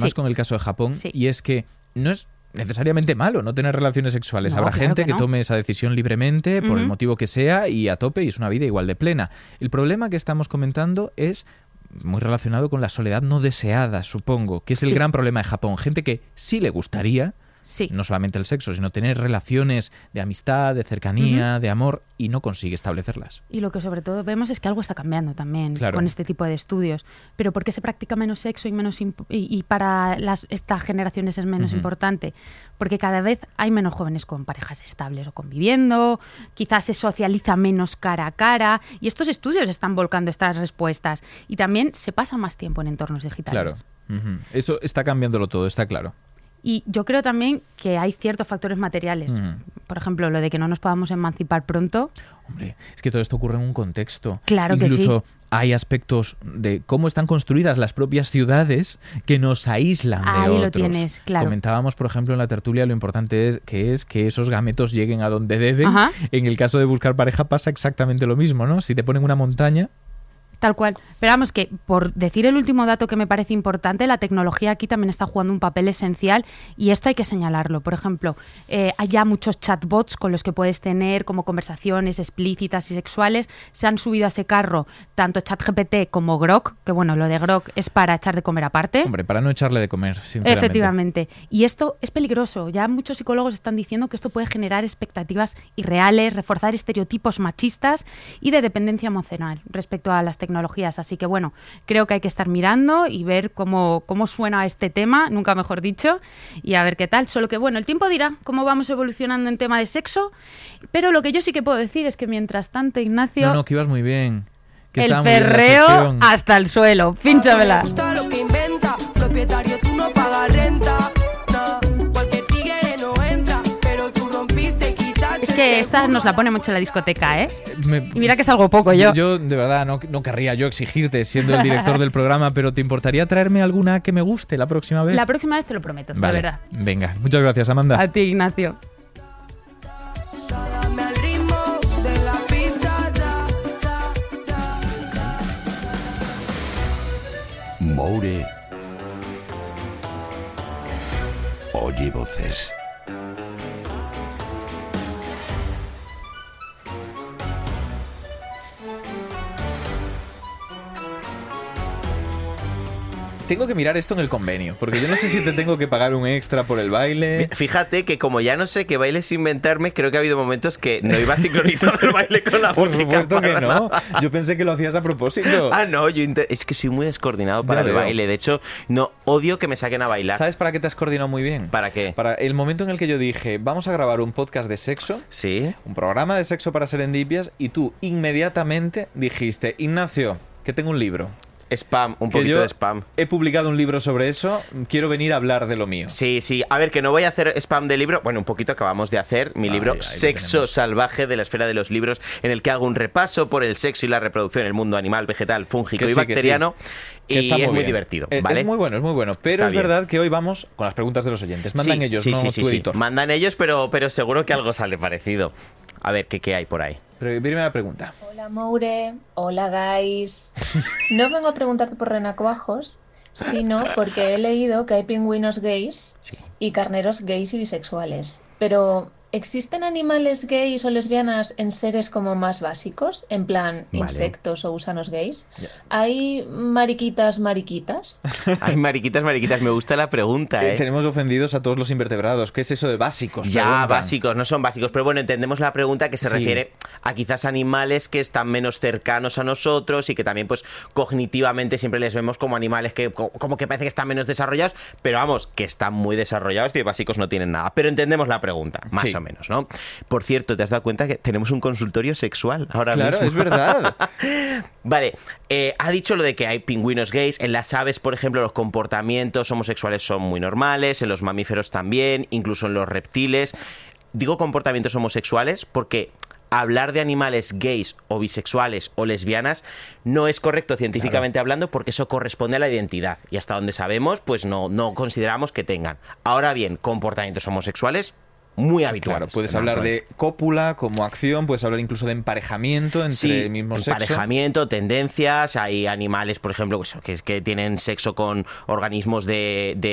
más con el caso de Japón, Sí. y es que no es necesariamente malo no tener relaciones sexuales. No, Habrá claro gente que que no. tome esa decisión libremente, por el Ujú. motivo que sea, y a tope, y es una vida igual de plena. El problema que estamos comentando es muy relacionado con la soledad no deseada, supongo, que es el Sí. gran problema de Japón. Gente que sí le gustaría, Sí. no solamente el sexo, sino tener relaciones de amistad, de cercanía, de amor, y no consigue establecerlas. Y lo que sobre todo vemos es que algo está cambiando también Claro. con este tipo de estudios. Pero ¿por qué se practica menos sexo y para estas generaciones es menos Ujú. importante? Porque cada vez hay menos jóvenes con parejas estables o conviviendo, quizás se socializa menos cara a cara, y estos estudios están volcando estas respuestas. Y también se pasa más tiempo en entornos digitales. Claro. Ujú. Eso está cambiándolo todo, está claro. Y yo creo también que hay ciertos factores materiales. Ujú. Por ejemplo, lo de que no nos podamos emancipar pronto. Hombre, es que todo esto ocurre en un contexto. Claro que Incluso hay aspectos de cómo están construidas las propias ciudades que nos aíslan de Ahí otros. lo tienes, claro. Comentábamos, por ejemplo, en la tertulia lo importante es que esos gametos lleguen a donde deben. Ajá. En el caso de buscar pareja pasa exactamente lo mismo, ¿no? Si te ponen una montaña... Tal cual. Pero vamos, que por decir el último dato que me parece importante, la tecnología aquí también está jugando un papel esencial y esto hay que señalarlo. Por ejemplo, hay ya muchos chatbots con los que puedes tener como conversaciones explícitas y sexuales. Se han subido a ese carro tanto ChatGPT como Grok, que bueno, lo de Grok es para echar de comer aparte. Hombre, para no echarle de comer, sinceramente. Efectivamente. Y esto es peligroso. Ya muchos psicólogos están diciendo que esto puede generar expectativas irreales, reforzar estereotipos machistas y de dependencia emocional respecto a las tecnologías. Así que bueno, creo que hay que estar mirando y ver cómo suena este tema, nunca mejor dicho, y a ver qué tal. Solo que bueno, el tiempo dirá cómo vamos evolucionando en tema de sexo, pero lo que yo sí que puedo decir es que mientras tanto, Ignacio, No, que ibas muy bien. Que el estaba muy bien la perreo sección. hasta el suelo. Pínchamela. Me gusta lo que inventa, propietario, tú no pagas renta. No, cualquier tigre no entra, pero tú rompiste, quitaste. Es que esta nos la pone mucho en la discoteca, ¿eh? Me- Y mira que salgo poco yo. Yo, de verdad, no querría yo exigirte siendo el director del programa, pero ¿te importaría traerme alguna que me guste la próxima vez? La próxima vez te lo prometo, Vale, de verdad. venga. Muchas gracias, Amanda. A ti, Ignacio. Dame al ritmo de la pista, da, da, da. Moure oye voces. Tengo que mirar esto en el convenio, porque yo no sé si te tengo que pagar un extra por el baile. Fíjate que como ya no sé qué bailes inventarme, creo que ha habido momentos que no iba sincronizado el baile con la Por música. supuesto que para no. nada. Yo pensé que lo hacías a propósito. Ah, no, es que soy muy descoordinado para Ya el veo. baile. De hecho, no odio que me saquen a bailar. ¿Sabes para qué te has coordinado muy bien? ¿Para qué? Para el momento en el que yo dije, vamos a grabar un podcast de sexo, Sí. un programa de sexo para serendipias, y tú inmediatamente dijiste, Ignacio, que tengo un libro. Spam, un Que poquito yo de spam. he publicado un libro sobre eso, quiero venir a hablar de lo mío. Sí, sí. A ver, que no voy a hacer spam de libro. Bueno, un poquito acabamos de hacer mi libro ahí lo Sexo tenemos. Salvaje de la Esfera de los Libros, en el que hago un repaso por el sexo y la reproducción en el mundo animal, vegetal, fúngico Que y sí, que sí. bacteriano. Que Y está es muy bien. divertido, Es ¿vale? muy bueno, es muy bueno. Pero Está es bien. verdad que hoy vamos con las preguntas de los oyentes. Mandan Sí, ellos, sí, no sí, sí, tu sí. editor. Mandan ellos, pero seguro que algo sale parecido. A ver, ¿qué hay por ahí? Primera pregunta. Hola Moure, hola guys. No vengo a preguntarte por renacuajos, sino porque he leído que hay pingüinos gays Sí. y carneros gays y bisexuales. Pero, ¿existen animales gays o lesbianas en seres como más básicos? En plan, Vale. insectos o gusanos gays. Ya. ¿Hay mariquitas? Ay, mariquitas, mariquitas, me gusta la pregunta, ¿eh? Tenemos ofendidos a todos los invertebrados. ¿Qué es eso de básicos? Ya, Preguntan. básicos, no son básicos, pero bueno, entendemos la pregunta que se Sí. refiere a quizás animales que están menos cercanos a nosotros y que también pues cognitivamente siempre les vemos como animales que como que parece que están menos desarrollados, pero vamos, que están muy desarrollados y de básicos no tienen nada. Pero entendemos la pregunta, más Sí. o menos, ¿no? Por cierto, ¿te has dado cuenta que tenemos un consultorio sexual ahora Claro, mismo? es verdad. Vale, ha dicho lo de que hay pingüinos gays. En las aves, por ejemplo, los comportamientos homosexuales son muy normales, en los mamíferos también, incluso en los reptiles. Digo comportamientos homosexuales porque hablar de animales gays o bisexuales o lesbianas no es correcto científicamente hablando, porque eso corresponde a la identidad y hasta donde sabemos pues no consideramos que tengan. Ahora bien, comportamientos homosexuales muy habituales. Claro, puedes en hablar Android. de cópula como acción, puedes hablar incluso de emparejamiento entre Sí, el mismo sexo. emparejamiento, tendencias. Hay animales, por ejemplo, que tienen sexo con organismos de